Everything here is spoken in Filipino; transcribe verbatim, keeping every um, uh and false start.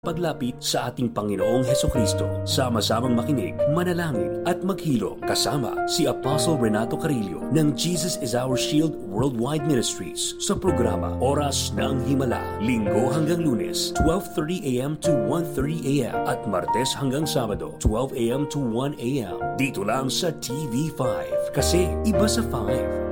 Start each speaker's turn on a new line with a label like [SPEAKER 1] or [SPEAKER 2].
[SPEAKER 1] Paglapit sa ating Panginoong Hesukristo, sama-samang makinig, manalangin at maghilo kasama si Apostle Renato Carillo ng Jesus is Our Shield Worldwide Ministries sa programa Oras ng Himala, Linggo hanggang Lunes, twelve thirty a m to one thirty a m at Martes hanggang Sabado, twelve a m to one a m Dito lang sa T V five kasi iba sa five.